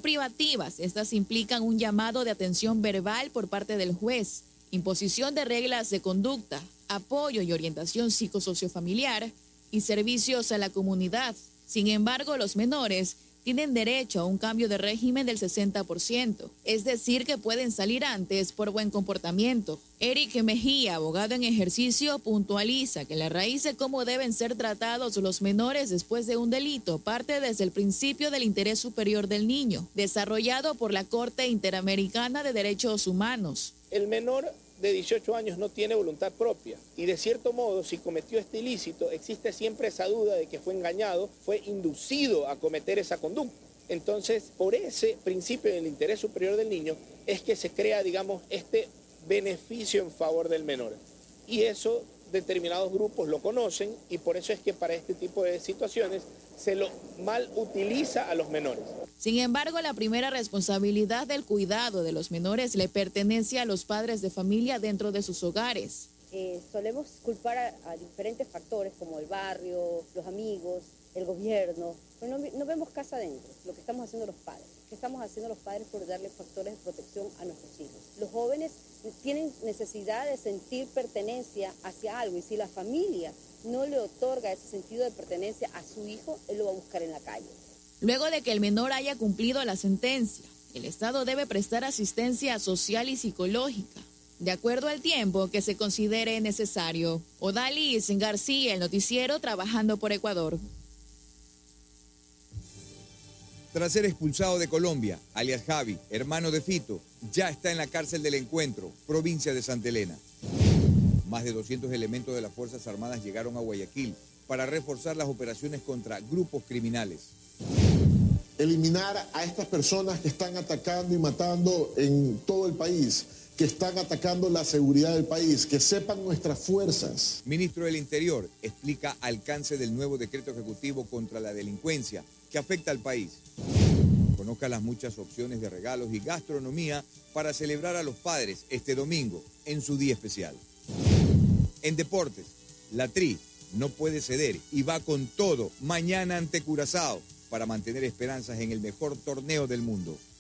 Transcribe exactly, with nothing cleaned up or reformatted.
privativas. Estas implican un llamado de atención verbal por parte del juez, imposición de reglas de conducta, apoyo y orientación psicosociofamiliar y servicios a la comunidad. Sin embargo, los menores tienen derecho a un cambio de régimen del sesenta por ciento, es decir, que pueden salir antes por buen comportamiento. Eric Mejía, abogado en ejercicio, puntualiza que la raíz de cómo deben ser tratados los menores después de un delito parte desde el principio del interés superior del niño, desarrollado por la Corte Interamericana de Derechos Humanos. El menor de dieciocho años no tiene voluntad propia y de cierto modo si cometió este ilícito existe siempre esa duda de que fue engañado, fue inducido a cometer esa conducta. Entonces por ese principio del interés superior del niño es que se crea, digamos, este beneficio en favor del menor y eso determinados grupos lo conocen y por eso es que para este tipo de situaciones se lo mal utiliza a los menores. Sin embargo, la primera responsabilidad del cuidado de los menores le pertenece a los padres de familia dentro de sus hogares. Eh, solemos culpar a, a diferentes factores como el barrio, los amigos, el gobierno, pero no, no vemos casa adentro, lo que estamos haciendo los padres. ¿Qué estamos haciendo los padres por darle factores de protección a nuestros hijos? Los jóvenes tienen necesidad de sentir pertenencia hacia algo y si la familia no le otorga ese sentido de pertenencia a su hijo, él lo va a buscar en la calle. Luego de que el menor haya cumplido la sentencia, el Estado debe prestar asistencia social y psicológica, de acuerdo al tiempo que se considere necesario. Odalis García, el noticiero Trabajando por Ecuador. Tras ser expulsado de Colombia, alias Javi, hermano de Fito, ya está en la cárcel del Encuentro, provincia de Santa Elena. Más de doscientos elementos de las Fuerzas Armadas llegaron a Guayaquil para reforzar las operaciones contra grupos criminales. Eliminar a estas personas que están atacando y matando en todo el país, que están atacando la seguridad del país, que sepan nuestras fuerzas. Ministro del Interior explica alcance del nuevo decreto ejecutivo contra la delincuencia que afecta al país. Conozca las muchas opciones de regalos y gastronomía para celebrar a los padres este domingo en su día especial. En deportes, la Tri no puede ceder y va con todo mañana ante Curazao para mantener esperanzas en el mejor torneo del mundo.